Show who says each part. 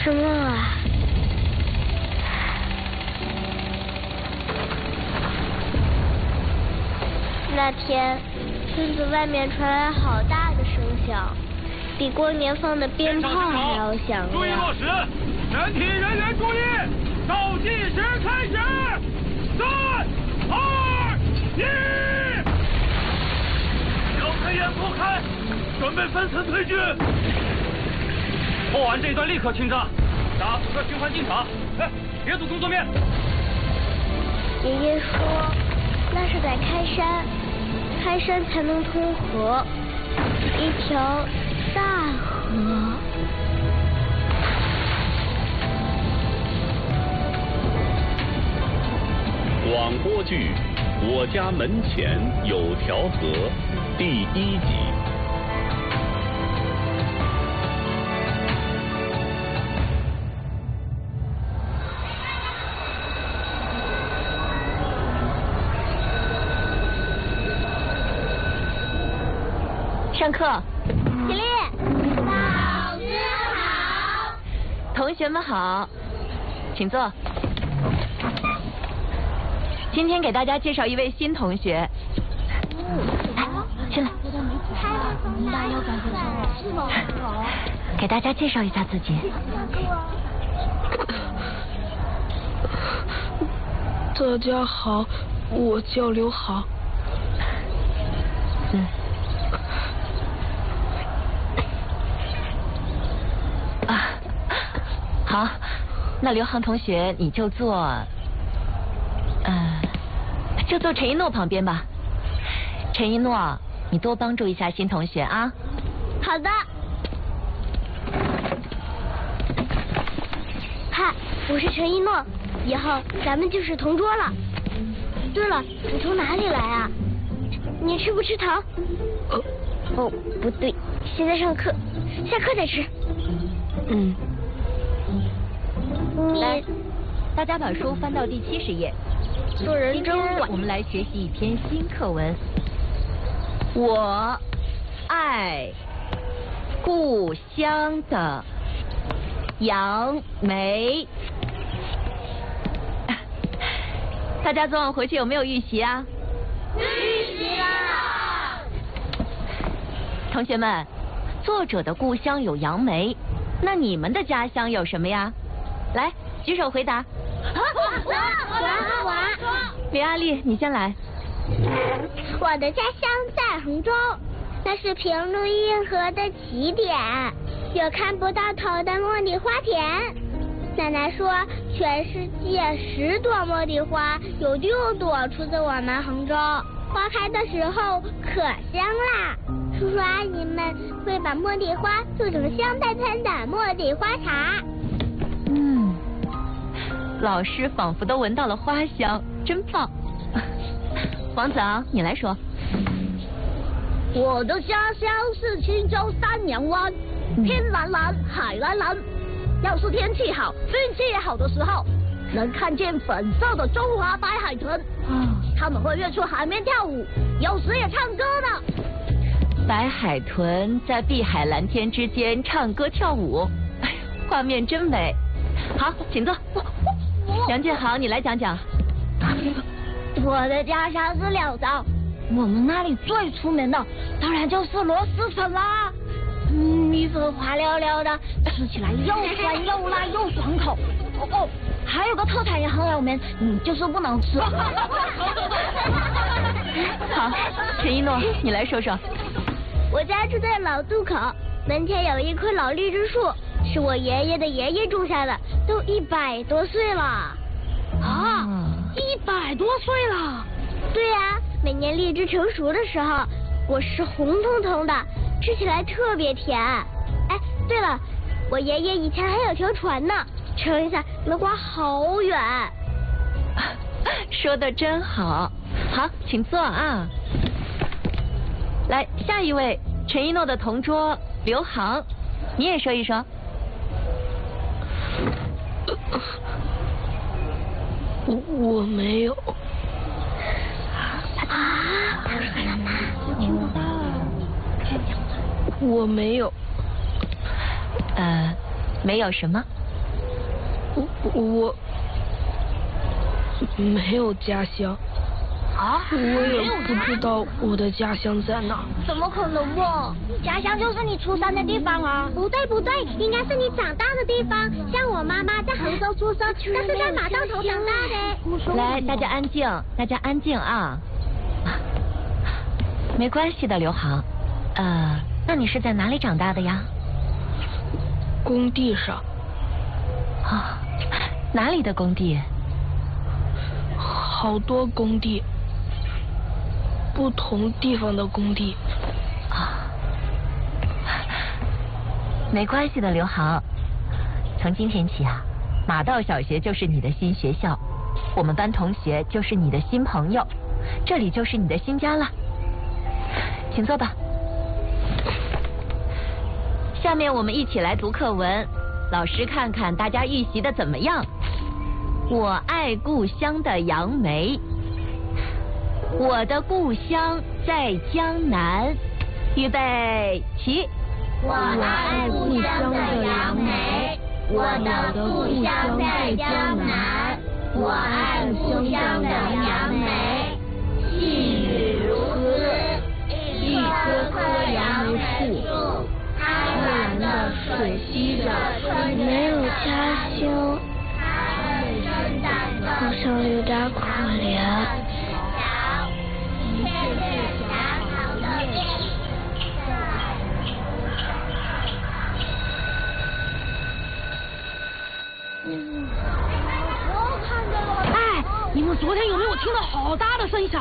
Speaker 1: 什么啊？那天村子外面传来好大的声响，比过年放的鞭炮还要响亮。
Speaker 2: 注意落实，全体人员注意，倒计时开始，3、2、1，小黑烟破开，准备分层推进。破完这一段立刻清障，打5个循环进场。来，别组工作面。
Speaker 1: 爷爷说，那是在开山，开山才能通河，一条大河。
Speaker 3: 广播剧《我家门前有条河》第1集。
Speaker 4: 上课。
Speaker 1: 起立。老师好。
Speaker 4: 同学们好，请坐。今天给大家介绍一位新同学。来，进来。给大家介绍一下自己。
Speaker 5: 大家好，我叫刘航。
Speaker 4: 好，那刘航同学你就坐陈一诺旁边吧。陈一诺，你多帮助一下新同学啊。
Speaker 1: 好的。嗨，我是陈一诺，以后咱们就是同桌了。对了，你从哪里来啊？你吃不吃糖？哦，不对，现在上课，下课再吃。
Speaker 4: 来，大家把书翻到第70页。
Speaker 1: 做人真坏。
Speaker 4: 我们来学习一篇新课文。我爱故乡的杨梅。大家昨晚回去有没有预习啊？
Speaker 1: 预习啦！
Speaker 4: 同学们，作者的故乡有杨梅，那你们的家乡有什么呀？来，举手回答。
Speaker 1: 我。
Speaker 4: 李阿丽，你先来。
Speaker 1: 我的家乡在杭州，那是平陆运河的起点，有看不到头的茉莉花田。奶奶说，全世界10朵茉莉花，有6朵出自我们杭州，花开的时候可香啦。叔叔阿姨们会把茉莉花做成香喷喷的茉莉花茶。
Speaker 4: 老师仿佛都闻到了花香，真棒。王子昂，你来说。
Speaker 1: 我的家乡是青州三阳湾，天蓝蓝，海蓝蓝。要是天气好，运气也好的时候，能看见粉色的中华白海豚，他们会跃出海面跳舞，有时也唱歌呢。
Speaker 4: 白海豚在碧海蓝天之间唱歌跳舞，画面真美。好，请坐。杨建豪，你来讲讲。
Speaker 1: 我的家乡是柳州，我们那里最出名的当然就是螺蛳粉啦。米粉滑溜溜的，吃起来又酸又辣又爽口。还有个特产也很有名，就是不能吃。好，
Speaker 4: 陈一诺，你来说说。
Speaker 1: 我家住在老渡口，门前有一棵老荔枝树，是我爷爷的爷爷种下的，都100多岁了。100多岁了？对呀，每年荔枝成熟的时候，果实红彤彤的，吃起来特别甜。哎，对了，我爷爷以前还有条船呢，撑一下能划好远。
Speaker 4: 说的真好。好，请坐啊。来，下一位，陈一诺的同桌刘航，你也说一说。
Speaker 5: 我没有。
Speaker 4: 我没有。没有什么？
Speaker 5: 我没有家乡。
Speaker 6: 啊？
Speaker 5: 我也不知道我的家乡在哪。
Speaker 6: 怎么可能嘛？家乡就是你出生的地方啊！
Speaker 1: 不对，应该是你长大的地方。像我妈妈在杭州出生，但是在马道头长大的。
Speaker 4: 来，大家安静啊！没关系的，刘航。那你是在哪里长大的呀？
Speaker 5: 工地上。
Speaker 4: 啊，哪里的工地？
Speaker 5: 好多工地，不同地方的工地。
Speaker 4: 啊，没关系的，刘航。从今天起啊，马道小学就是你的新学校，我们班同学就是你的新朋友，这里就是你的新家了。请坐吧。下面我们一起来读课文，老师看看大家预习的怎么样。我爱故乡的杨梅，我的故乡在江南。预备起。
Speaker 1: 我爱故乡的杨梅，我的故乡在江南。我爱故乡的杨梅，细雨如丝，一棵棵杨梅树，安然地吮吸着春天。
Speaker 5: 没有家乡，好像有点可怜。
Speaker 6: 哎，你们昨天有没有听到好大的声响？